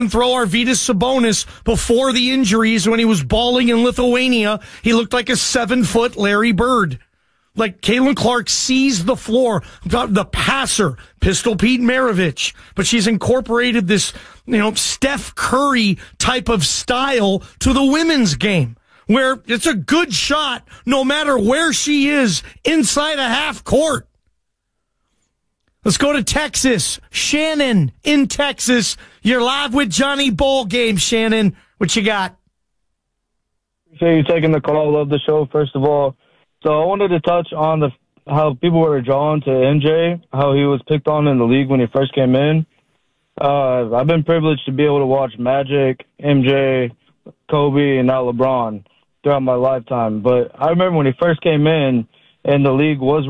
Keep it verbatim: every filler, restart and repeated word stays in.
throw Arvydas Sabonis before the injuries when he was balling in Lithuania. He looked like a seven-foot Larry Bird. Like, Caitlin Clark sees the floor, the passer, Pistol Pete Maravich, but she's incorporated this, you know, Steph Curry type of style to the women's game, where it's a good shot no matter where she is inside a half court. Let's go to Texas. Shannon in Texas. You're live with Johnny Ball Game, Shannon. What you got? Appreciate you taking the call. Love the show, first of all. So I wanted to touch on the how people were drawn to M J, how he was picked on in the league when he first came in. Uh, I've been privileged to be able to watch Magic, M J, Kobe, and now LeBron throughout my lifetime. But I remember when he first came in and the league was